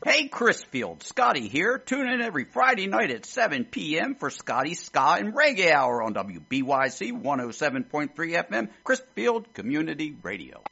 Hey, Chrisfield, Scotty here. Tune in every Friday night at 7 p.m. for Scotty's Ska and Reggae Hour on WBYC 107.3 FM, Chrisfield Community Radio.